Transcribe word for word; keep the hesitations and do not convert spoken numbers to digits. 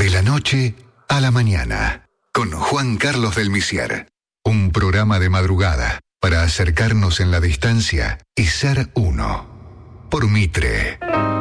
De la noche a la mañana, con Juan Carlos del Misier. Un programa de madrugada para acercarnos en la distancia y ser uno. Por Mitre.